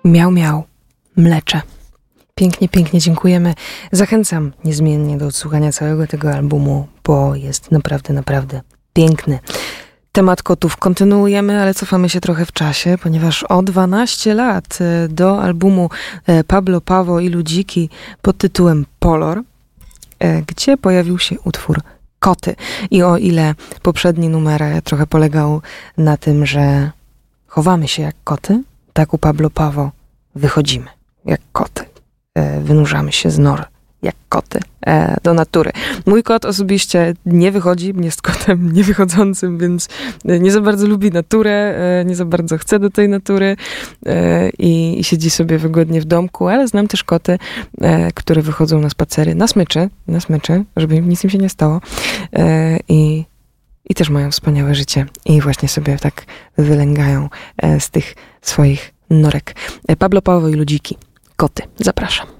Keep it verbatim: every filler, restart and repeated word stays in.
Miał, miał, mlecze. Pięknie, pięknie dziękujemy. Zachęcam niezmiennie do odsłuchania całego tego albumu, bo jest naprawdę, naprawdę piękny. Temat kotów kontynuujemy, ale cofamy się trochę w czasie, ponieważ o dwanaście lat do albumu Pablo Pawo i Ludziki pod tytułem Polor, gdzie pojawił się utwór Koty. I o ile poprzedni numer trochę polegał na tym, że chowamy się jak koty, tak u Pablo Pawo wychodzimy jak koty. Wynurzamy się z nor jak koty do natury. Mój kot osobiście nie wychodzi, jest kotem niewychodzącym, więc nie za bardzo lubi naturę, nie za bardzo chce do tej natury i, i siedzi sobie wygodnie w domku, ale znam też koty, które wychodzą na spacery, na smyczy, na smyczy, żeby nic im się nie stało i, i też mają wspaniałe życie i właśnie sobie tak wylęgają z tych swoich norek. Pablo Pawo i Ludziki. Koty. Zapraszam.